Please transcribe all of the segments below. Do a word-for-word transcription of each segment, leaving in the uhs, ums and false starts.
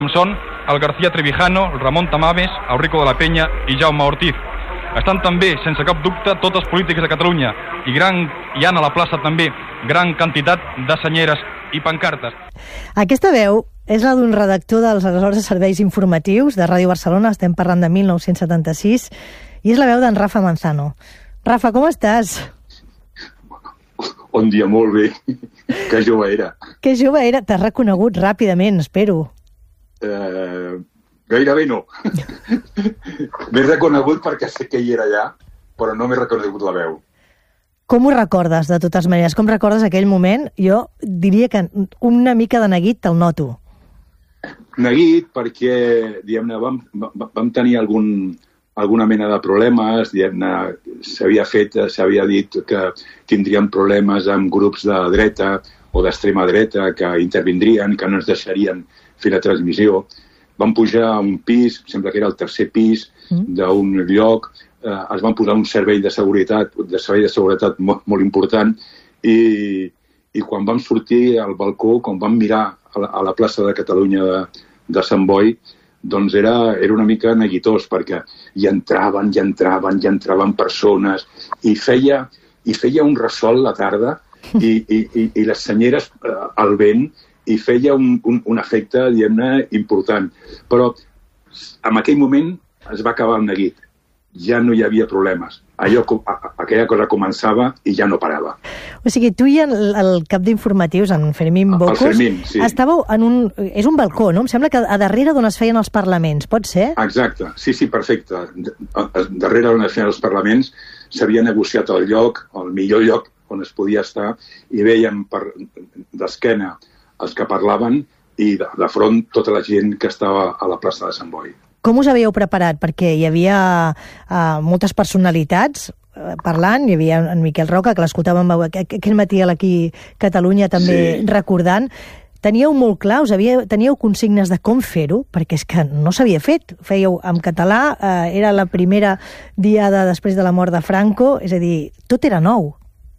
Són el García Trevijano, el Ramon Tamames, el Rico de la Peña i Jaume Ortiz. Estan també, sense cap dubte, tots els polítics de Catalunya i gran, hi ha a la plaça també gran quantitat de senyeres i pancartes. Aquesta veu és la d'un redactor dels aleshores serveis informatius de Ràdio Barcelona, estem parlant de mil nou-cents setanta-sis, i és la veu d'en Rafa Manzano. Rafa, com estàs? Bon dia, molt bé. Que jove era. Que jove era, t'has reconegut ràpidament, espero. Eh, gairebé no. M'he reconegut perquè sé que hi era allà, però no m'he reconegut la veu. Com ho recordes, de totes maneres? Com recordes aquell moment? Jo diria que una mica de neguit te'l noto. Neguit perquè, diguem-ne, vam, vam tenir algun, alguna mena de problemes, diguem-ne, s'havia fet, s'havia dit que tindríem problemes amb grups de dreta o d'extrema dreta que intervindrien, que no ens deixarien fer la transmissió. Vam pujar a un pis, sembla que era el tercer pis d'un lloc, eh, es van posar un servei de seguretat, de servei de seguretat molt, molt important, i, i quan vam sortir al balcó, quan vam mirar a la, a la plaça de Catalunya de, de Sant Boi, doncs era, era una mica neguitós, perquè hi entraven, hi entraven, hi entraven persones, i feia, i feia un ressol la tarda, i, i, i, i les senyeres eh, al vent, i feia un, un, un efecte, diguem-ne, important. Però en aquell moment es va acabar el neguit. Ja no hi havia problemes. Allò, a, aquella cosa començava i ja no parava. O sigui, tu i el, el cap d'informatius, en Fermín Bocos, Fermín, sí. Estàveu en un... És un balcó, no? Em sembla que a darrere d'on es feien els parlaments, pot ser? Exacte, sí, sí, perfecte. Darrere d'on es feien els parlaments s'havia negociat el lloc, el millor lloc on es podia estar, i veiem per d'esquena els que parlaven i de, de front tota la gent que estava a la plaça de Sant Boi. Com us havíeu preparat? Perquè hi havia uh, moltes personalitats uh, parlant, hi havia en Miquel Roca, que l'escoltàvem aquell matí a l'Aquí Catalunya també sí. Recordant. Teníeu molt clar, us havia, teníeu consignes de com fer-ho, perquè és que no s'havia fet. Fèieu en català, uh, era la primera diada després de la mort de Franco, és a dir, tot era nou.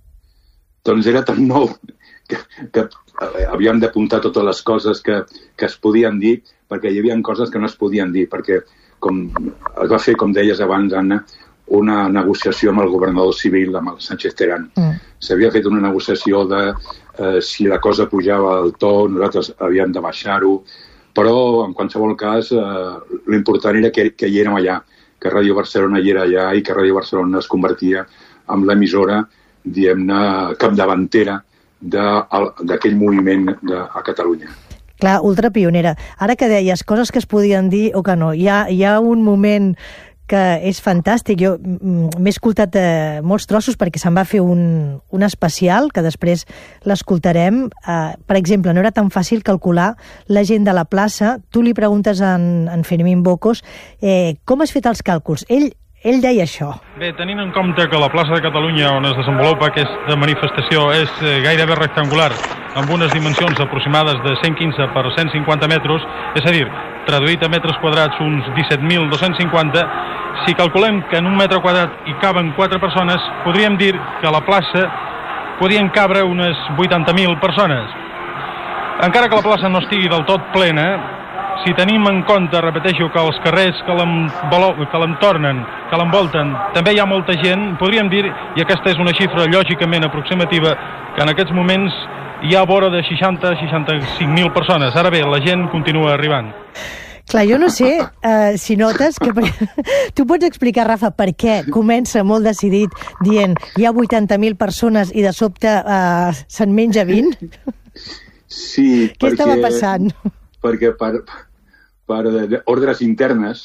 Doncs era tan nou que, que havíem d'apuntar totes les coses que, que es podien dir, perquè hi havia coses que no es podien dir, perquè com es va fer, com deies abans, Anna, una negociació amb el governador civil, amb el Sánchez Terán. Mm. S'havia fet una negociació de eh, si la cosa pujava al to, nosaltres havíem de baixar-ho, però en qualsevol cas eh, l'important era que, que hi érem allà, que Ràdio Barcelona hi era allà i que Ràdio Barcelona es convertia en l'emissora, diguem-ne, capdavantera d'aquell moviment de, a Catalunya. Clar, ultrapionera. Ara que deies coses que es podien dir o que no, hi ha, hi ha un moment que és fantàstic. Jo m'he escoltat eh, molts trossos perquè se'n va fer un, un especial, que després l'escoltarem. Eh, per exemple, no era tan fàcil calcular la gent de la plaça. Tu li preguntes a en, en Fermín Bocos eh, com has fet els càlculs. Ell Ell deia això. Bé, tenint en compte que la plaça de Catalunya on es desenvolupa aquesta manifestació és eh, gairebé rectangular, amb unes dimensions aproximades de cent quinze per cent cinquanta metres, és a dir, traduït a metres quadrats uns disset mil dos-cents cinquanta, si calculem que en un metre quadrat hi caben quatre persones, podríem dir que a la plaça podien cabre unes vuitanta mil persones. Encara que la plaça no estigui del tot plena, si tenim en compte, repeteixo, que els carrers que l'entornen, que l'envolten, també hi ha molta gent, podríem dir, i aquesta és una xifra lògicament aproximativa, que en aquests moments hi ha vora de seixanta a seixanta-cinc mil persones. Ara bé, la gent continua arribant. Clar, jo no sé uh, si notes que... Tu pots explicar, Rafa, per què comença molt decidit dient hi ha vuitanta mil persones i de sobte uh, se'n menja vint? Sí, Què perquè... estava passant? Perquè per, per ordres internes,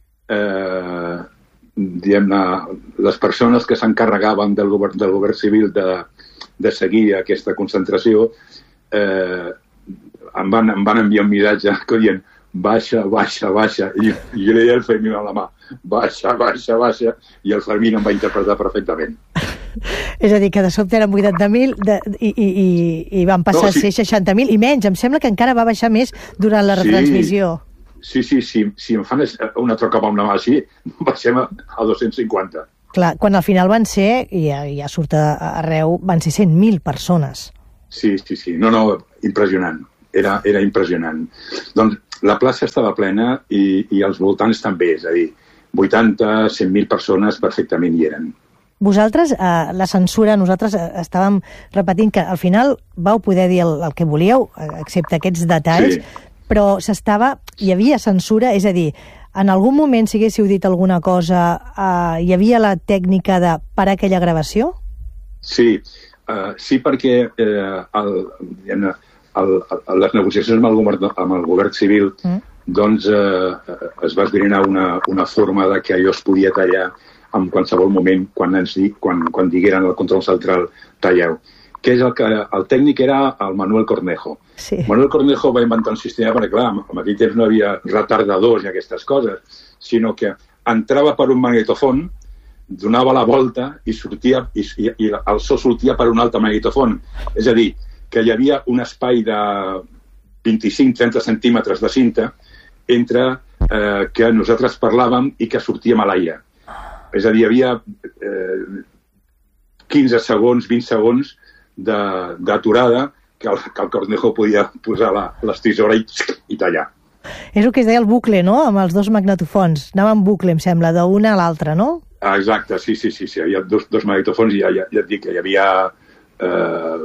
eh, diguem-ne, les persones que s'encarregaven del govern, del govern civil de, de seguir aquesta concentració eh, em, van, em van enviar un missatge que dient baixa, baixa, baixa, i, i jo li deia al Fermín a la mà, baixa, baixa, baixa, i el Fermín em va interpretar perfectament. És a dir, que de sobte eren vuitanta mil i, i, i, i van passar no, sí. a ser seixanta mil i menys. Em sembla que encara va baixar més durant la retransmissió. Sí, sí, sí. Si em fan una troca amb la mà així, baixem a, a dos-cents cinquanta. Clar, quan al final van ser, i ja, ja surt arreu, van ser cent mil persones. Sí, sí, sí. No, no, impressionant. Era, era impressionant. Doncs la plaça estava plena i, i els voltants també, és a dir, vuitanta, cent mil persones perfectament hi eren. Vosaltres, eh, la censura, nosaltres eh, estàvem repetint que al final vau poder dir el, el que volíeu, excepte aquests detalls, sí. Però s'estava, hi havia censura, és a dir, en algun moment, si haguéssiu dit alguna cosa, eh, hi havia la tècnica de parar aquella gravació? Sí, uh, sí perquè eh, el, el, el, les negociacions amb el govern, amb el govern civil mm. doncs eh, es va esbrinar una, una forma de que allò es podia tallar en qualsevol moment quan, ens, quan, quan digueren al control central talleu. Que és el que el tècnic era el Manuel Cornejo. Sí. Manuel Cornejo va inventar un sistema perquè, clar, en aquell temps no havia retardadors i aquestes coses, sinó que entrava per un magnetofon, donava la volta i sortia i, i, i el so sortia per un altre magnetofon. És a dir, que hi havia un espai de vint-i-cinc a trenta centímetres de cinta entre eh, que nosaltres parlàvem i que sortíem a l'aire. És a dir, hi havia eh, quinze segons, vint segons d'aturada que, que el Cornejo podia posar la, l'estisora i, i tallar. És el que es deia el bucle, no?, amb els dos magnetofons. Anava en bucle, em sembla, d'una a l'altra, no? Ah, exacte, sí, sí, sí, sí. Hi havia dos, dos magnetofons i ja, ja, ja et dic que hi havia eh,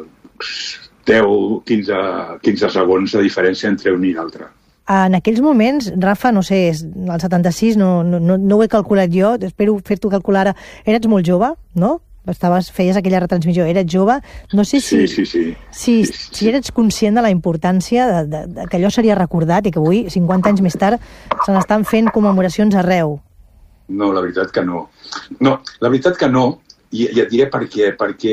deu a quinze segons de diferència entre un i l'altre. En aquells moments, Rafa, no sé, el setanta-sis, no, no, no ho he calculat jo, espero fer-t'ho calcular ara. Eres molt jove, no? Estaves, feies aquella retransmissió, eres jove, no sé si, sí, sí, sí. si, sí, sí. si eres conscient de la importància de, de, de que allò seria recordat i que avui, cinquanta anys més tard, se n'estan fent commemoracions arreu. No, la veritat que no. No, la veritat que no, i, i et diré per què, perquè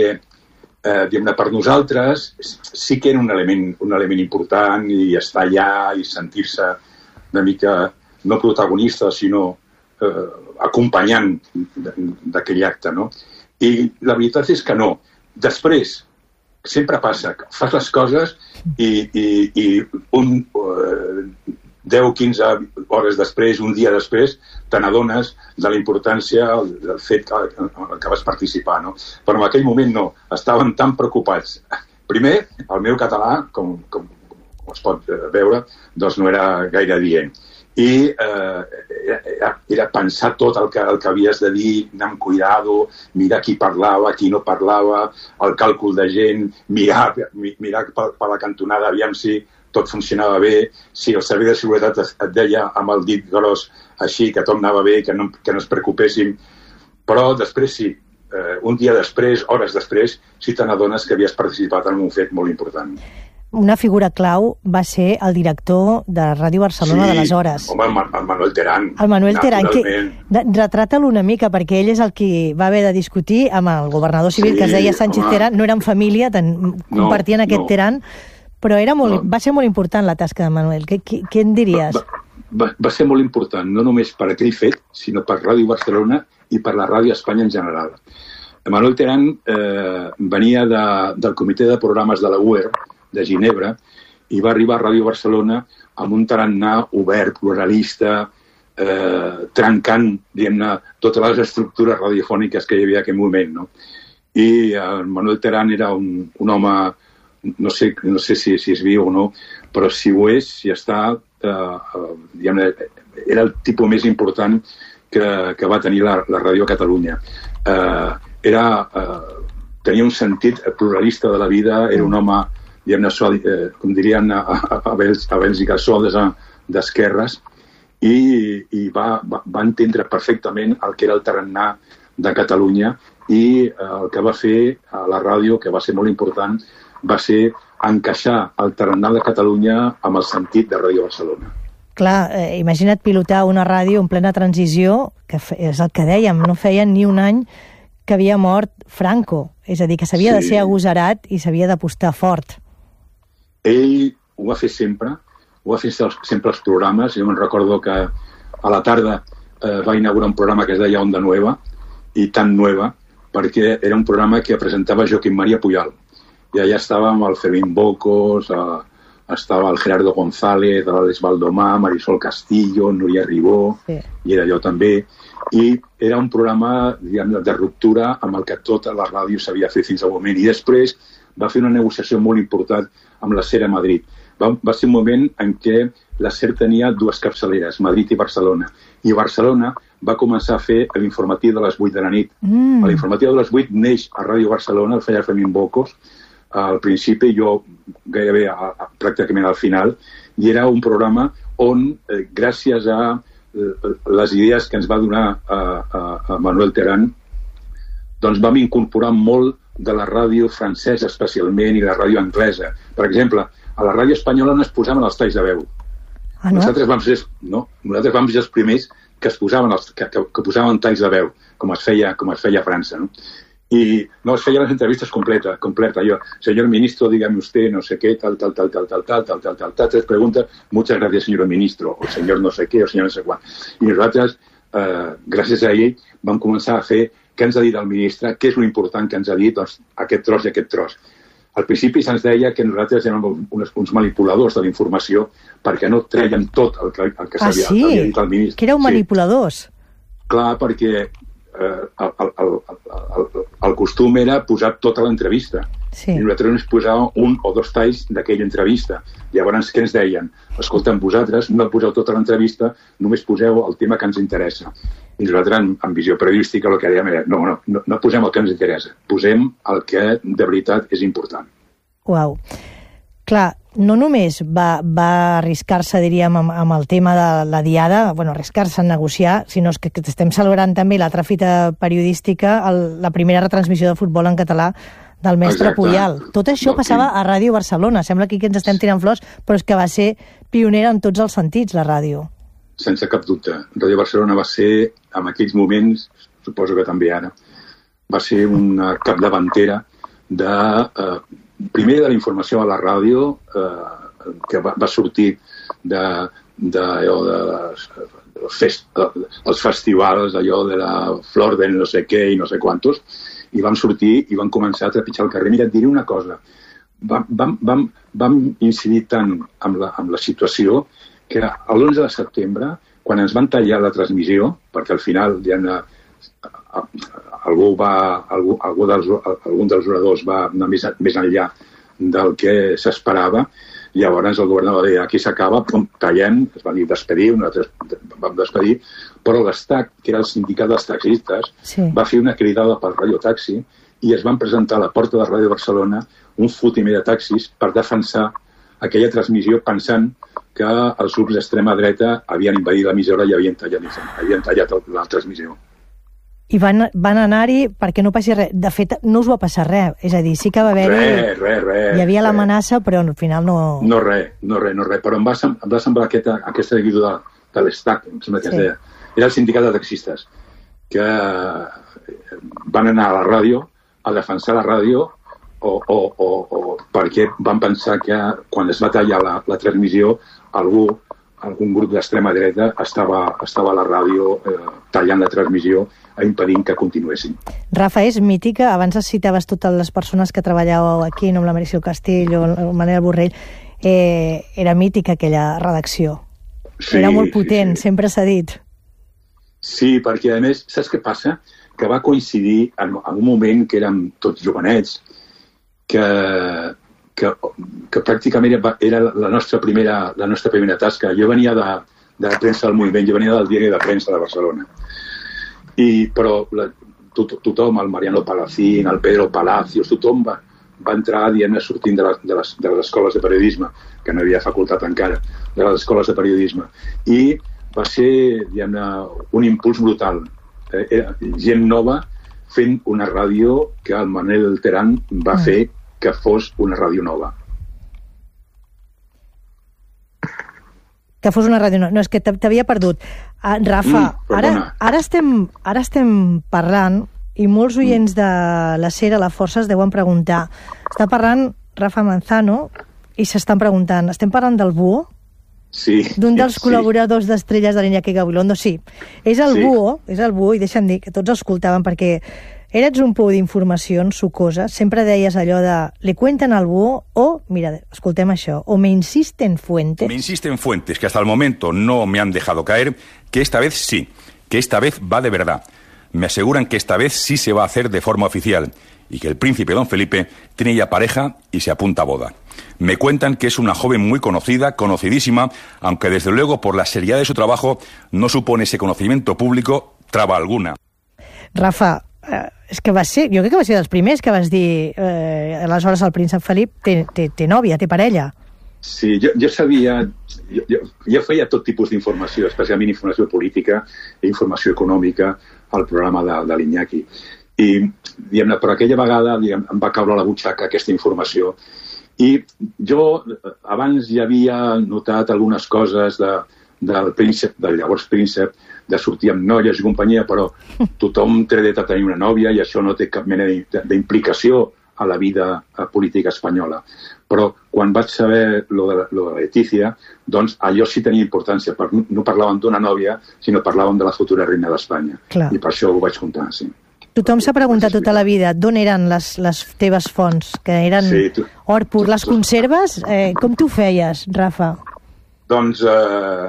eh, diguem-ne, per nosaltres sí que era un element, un element important i estar allà i sentir-se una mica, no protagonista, sinó eh, acompanyant d'aquell acte, no? I la veritat és que no. Després, sempre passa, que fas les coses i, i, i un, uh, deu a quinze hores després, un dia després, te n'adones de la importància del fet que, que vas participar, no? Però en aquell moment no, estaven tan preocupats. Primer, el meu català, com, com, com es pot veure, doncs no era gaire dient. I eh, era, era pensar tot el que, el que havies de dir, anar amb cuidado, mirar qui parlava, qui no parlava, el càlcul de gent, mirar, mirar per, per la cantonada, aviam si tot funcionava bé, si el servei de seguretat et, et deia amb el dit gros així, que tot anava bé, que no, que no es preocupéssim. Però després sí, eh, un dia després, hores després, sí te n'adones que havies participat en un fet molt important. Una figura clau va ser el director de Ràdio Barcelona sí, d'aleshores. Home, el Manuel Terán. El Manuel Terán, que retrata-lo una mica, perquè ell és el qui va haver de discutir amb el governador civil, sí, que es deia Sánchez home. Terán. No eren família, ten, compartien no, aquest no. Terán, però era molt, no. va ser molt important la tasca de Manuel. Què, què, què en diries? Va, va, va ser molt important, no només per aquell fet, sinó per Ràdio Barcelona i per la Ràdio Espanya en general. Manuel Terán eh, venia de, del comitè de programes de la U E R, de Ginebra, i va arribar a Ràdio Barcelona amb un tarannà obert, pluralista, eh, trencant, diguem-ne, totes les estructures radiofòniques que hi havia en aquell moment, no? I el Manuel Terán era un, un home, no sé, no sé si, si és viu o no, però si ho és, si està, eh, diguem-ne, era el tipus més important que, que va tenir la, la ràdio a Catalunya. Eh, era, eh, tenia un sentit pluralista de la vida, era un home diguem-ne, eh, com dirien a, a, a, a Bèlgica, sodes d'esquerres, i, i va, va, va entendre perfectament el que era el tarannà de Catalunya i eh, el que va fer a la ràdio, que va ser molt important, va ser encaixar el tarannà de Catalunya amb el sentit de Ràdio Barcelona. Clar, eh, imagina't pilotar una ràdio en plena transició, que és el que dèiem, no feien ni un any que havia mort Franco, és a dir, que s'havia sí. de ser agosarat i s'havia d'apostar fort. Ell ho va fer sempre, ho va fer sempre els programes. Jo me'n recordo que a la tarda eh, va inaugurar un programa que es deia Onda Nueva, i tan nueva, perquè era un programa que presentava Joaquim María Puyal. I allà estàvem el Fermín Bocos, eh, estava el Gerardo González, l'Àlex Baldomà, Marisol Castillo, Núria Ribó, sí. i era jo també. I era un programa, diguem, de ruptura amb el que tota la ràdio s'havia fet fins al moment. I després va fer una negociació molt important amb la SER a Madrid. va, va ser un moment en què la SER tenia dues capçaleres, Madrid i Barcelona, i Barcelona va començar a fer l'informatiu de les vuit de la nit. Mm. L'informatiu de les vuit neix a Ràdio Barcelona, el feia Fermín Bocos, al principi, jo gairebé a, a, pràcticament al final, i era un programa on, eh, gràcies a eh, les idees que ens va donar a, a, a Manuel Terán, doncs vam incorporar molt de la ràdio francesa especialment i la ràdio anglesa. Per exemple, a la ràdio espanyola no es posaven els talls de veu. Ah, no? Nosaltres vam ser, no, nosaltres vam ser els primers que es posaven els, que, que, que posaven talls de veu, com es feia, com es feia a França, no? I no, es feien les entrevistes completa, completa. Jo, señor ministro, dígame usted, no sé qué, tal, tal, tal, tal, tal, tal, tal, tal, tal, tal, tres preguntas, muchas gracias, señor ministro, o señor no sé qué, o señor no sé quant. I nosaltres, eh, gràcies a ell, vam començar a fer què ens ha dit el ministre, què és l'important que ens ha dit, doncs, aquest tros i aquest tros. Al principi se'ns deia que nosaltres érem uns, uns manipuladors de la informació perquè no trèiem tot el que, el que ah, s'havia sí? dit el ministre. Que éreu manipuladors? Sí. Clar, perquè eh, el, el, el, el, el costum era posar tota l'entrevista. Sí. I nosaltres ens posàvem un o dos talls d'aquella entrevista. Llavors, què ens deien? Escolta'm, vosaltres no poseu tota l'entrevista, només poseu el tema que ens interessa. I nosaltres, en, en visió periodística, el que dèiem era no, no, no, no posem el que ens interessa, posem el que de veritat és important. Uau. Clar, no només va, va arriscar-se, diríem, amb, amb el tema de la diada, bueno, arriscar-se a negociar, sinó que, que estem celebrant també l'altra fita periodística, el, la primera retransmissió de futbol en català del mestre Exacte. Puyal. Tot això no, passava sí. a Ràdio Barcelona. Sembla que aquí ens estem tirant flors, però és que va ser pionera en tots els sentits, la ràdio. Sense cap dubte. Ràdio Barcelona va ser, en aquells moments, suposo que també ara, va ser una capdavantera de, eh, primer de la informació a la ràdio, eh, que va, va sortir de, de, allò, de les, els, fest, els festivals, allò de la flor de no sé què i no sé quantos, i vam sortir i vam començar a trepitjar el carrer. Mira, et diré una cosa. Vam, vam, vam, vam incidir tant amb la, amb la situació que l'onze de setembre, quan ens van tallar la transmissió, perquè al final ja na, algú va, algú, algú dels, algun dels oradors va anar més, més enllà del que s'esperava, llavors el governador va dir, aquí s'acaba, tallem, es va dir despedir, nosaltres vam despedir, però l'Estac, que era el sindicat dels taxistes, sí. va fer una cridada pel radiotaxi i es van presentar a la porta de Ràdio Barcelona un fotimer de taxis per defensar aquella transmissió pensant que els grups d'extrema dreta havien invadit l'emissora i havien tallat, havien tallat la transmissió. I van, van anar-hi perquè no passi res. De fet, no us va passar res. És a dir, sí que va haver-hi... Res, res, res. Hi havia l'amenaça, però al final no... No res, no res, no res. Però em va, em va semblar aquesta, aquesta divisió de, de l'Estac, em sembla que sí. es deia. Era el sindicat de taxistes, que van anar a la ràdio a defensar la ràdio o, o, o, o perquè van pensar que quan es va tallar la, la transmissió algú, algun grup d'extrema dreta estava, estava a la ràdio eh, tallant la transmissió impedint que continuessin. Rafa, és mítica, abans citaves totes les persones que treballàveu aquí, no amb la Meritxell Castell o el Manel Borrell, eh, era mítica aquella redacció. Sí, era molt potent, sí, sí. Sempre s'ha dit. Sí, perquè a més, saps què passa? Que va coincidir en, en un moment que érem tots jovenets, que, que, que pràcticament era, era la, nostra primera, la nostra primera tasca. Jo venia de, de la premsa del moviment, jo venia del diari de premsa de Barcelona. I, però la, to, tothom, el Mariano Palacín, el Pedro Palacios, tothom va, va entrar dient sortint de, la, de, les, de les escoles de periodisme, que no havia facultat encara, de les escoles de periodisme. I va ser, diguem-ne, un impuls brutal. Eh, era gent nova fent una ràdio que el Manel Terán va mm. fer que fos una ràdio nova. Que fos una ràdio nova. No, és que t'havia perdut. Uh, Rafa, mm, ara, ara, estem, ara estem parlant i molts oients de la SER a la Força es deuen preguntar. Està parlant Rafa Manzano i s'estan preguntant, estem parlant del Búho? Sí. D'un dels sí. col·laboradors d'Estrelles de l'Iñaki Gabilondo, sí. És el sí. Búho, és el Búho, i deixa'm dir que tots escoltaven, perquè eres un pou d'informacions sucoses, sempre deies allò de le cuentan al Búho, o, mira, escoltem això, o me insisten fuentes. Me insisten fuentes, que hasta el momento no me han dejado caer, que esta vez sí, que esta vez va de verdad. Me aseguran que esta vez sí se va a hacer de forma oficial y que el príncipe don Felipe tiene ya pareja y se apunta a boda. Me cuentan que es una joven muy conocida, conocidísima, aunque desde luego por la seriedad de su trabajo no supone ese conocimiento público traba alguna. Rafa, eh, és que va ser, jo crec que va ser dels primers que vas dir eh, aleshores el príncep Felip té, té, té nòvia, té parella. Sí, jo, jo sabia, jo, jo, jo feia tot tipus d'informació, especialment informació política i informació econòmica al programa de, de l'Iñaki. I, diguem-ne, però aquella vegada diguem, em va caure a la butxaca aquesta informació. I jo abans ja havia notat algunes coses de, del príncep, del llavors príncep, de sortir amb noies i companyia, però tothom té dret a tenir una nòvia i això no té cap mena d'implicació a la vida política espanyola. Però quan vaig saber lo de, lo de Letícia, doncs allò sí tenia importància. No parlàvem d'una nòvia, sinó parlàvem de la futura reina d'Espanya. I per això ho vaig contar, sí. Tothom s'ha preguntat tota la vida d'on eren les, les teves fonts, que eren sí, tu, or pur. Les conserves? Eh, com tu feies, Rafa? Doncs eh,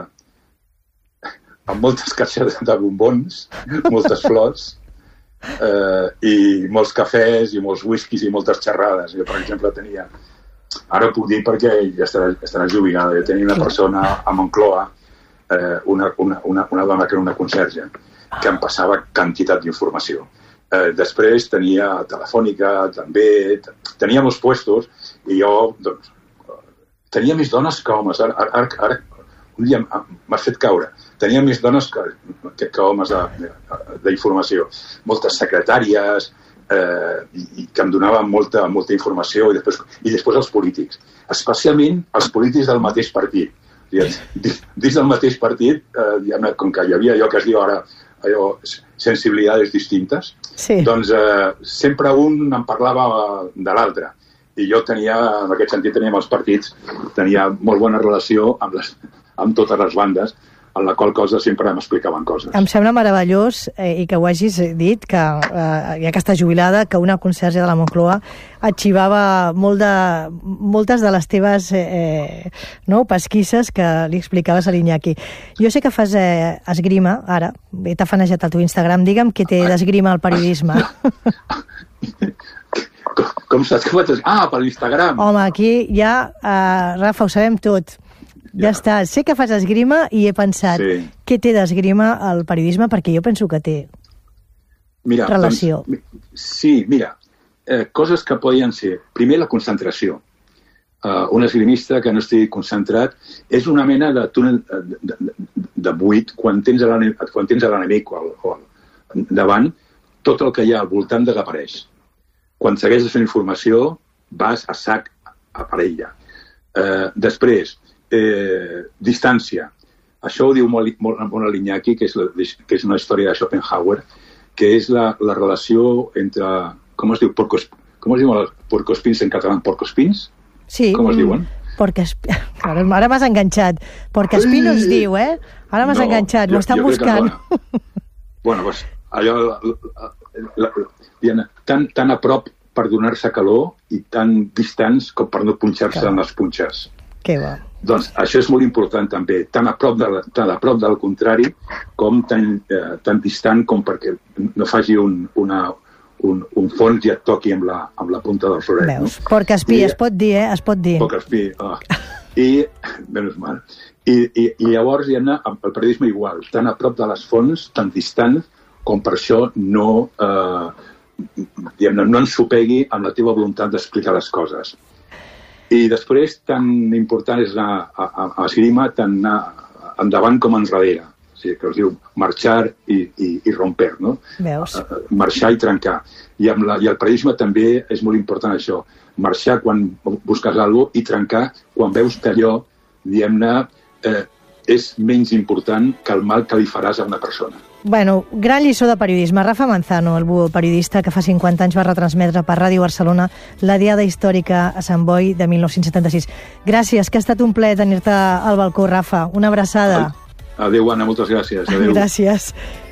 amb moltes caixes de bombons, moltes flors, eh, i molts cafès, i molts whiskies, i moltes xerrades. Jo, per exemple, tenia... Ara ho puc dir perquè ja estarà, estarà jubilada. Jo tenia una persona a Moncloa, eh, una, una, una, una dona que era una conserge, que em passava quantitat d'informació. Eh, després tenia Telefònica, també, tenia molts puestos, i jo, doncs, tenia més dones que homes. Ara, ara, ara un dia m'has fet caure. Tenia més dones que, que, que homes d'informació. Moltes secretàries, eh, i, i que em donaven molta, molta informació, i després, i després els polítics. Especialment els polítics del mateix partit. Dins, dins del mateix partit, eh, com que hi havia allò que es diu ara allò, sensibilitats distintes, sí. Doncs eh, sempre un em parlava de l'altre. I jo tenia, en aquest sentit, tenia amb els partits, tenia molt bona relació amb, les, amb totes les bandes, en la qual cosa sempre m'explicaven coses. Em sembla meravellós, eh, i que ho hagis dit, que eh, ja que està jubilada, que una conserge de la Moncloa arxivava molt de, moltes de les teves eh, no, pesquisses que li explicaves a l'Iñaki. Jo sé que fas eh, esgrima, ara, t'ha fanejat el teu Instagram, digue'm què té d'esgrima al periodisme. com, com saps que vaig... Ah, per l'Instagram! Home, aquí ja, eh, Rafa, ho sabem tot. Ja, ja està. Sé que fas esgrima i he pensat sí. Què té d'esgrima al periodisme, perquè jo penso que té mira, relació. Doncs, sí, mira, eh, coses que podien ser... Primer, la concentració. Uh, un esgrimista que no estigui concentrat és una mena de túnel de, de, de, de buit quan tens l'enemic o, o davant, tot el que hi ha al voltant desapareix. Quan segueixes fent informació, vas a sac a parella. Uh, després, Eh, distància. Això ho diu molt, molt, molt a l'Iñaki, que, és la, que és una història de Schopenhauer, que és la, la relació entre... Com es diu? Porcos, com es diuen els porcospins en català? Porcospins? Sí. Com es diuen? Porcosp... Ara, ara m'has enganxat. Porcospin no es diu, eh? Ara m'has no, enganxat, m'ho estan buscant. No. Bueno, doncs, allò... La, la, la, tan, tan a prop per donar-se calor i tan distants com per no punxar-se en les punxes. Que va. Doncs això és molt important també, tant a prop, de la, tan a prop del contrari com tan, eh, tan distant com perquè no faci un, una, un, un fons i et toqui amb la, amb la punta del floret. Veus, no? Porcaspí, es pot dir, eh? Es pot dir. Porcaspí, ah. I, menys mal. I, i, i llavors hi ha el periodisme igual, tan a prop de les fonts, tan distant, com per això no, eh, no, no ensopegui amb la teva voluntat d'explicar les coses. I després, tan important és anar a, a, a esgrima, tant anar endavant com enrere. O sigui, que es diu marxar i, i, i romper, no? Veus? Marxar i trencar. I, amb la, I el periodisme també és molt important això. Marxar quan busques alguna cosa i trencar quan veus que allò, diguem-ne, eh, és menys important que el mal que li faràs a una persona. Bueno, gran lliçó de periodisme. Rafa Manzano, el periodista que fa cinquanta anys va retransmetre per Ràdio Barcelona la Diada Històrica a Sant Boi de mil nou-cents setanta-sis. Gràcies, que ha estat un plaer tenir-te al balcó, Rafa. Una abraçada. Adéu, Anna, moltes gràcies. Adéu. Gràcies.